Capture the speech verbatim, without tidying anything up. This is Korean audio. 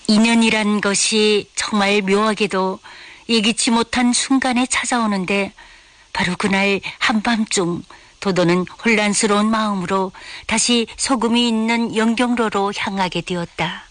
인연이란 것이 정말 묘하게도 예기치 못한 순간에 찾아오는데 바로 그날 한밤중 도도는 혼란스러운 마음으로 다시 소금이 있는 영경로로 향하게 되었다.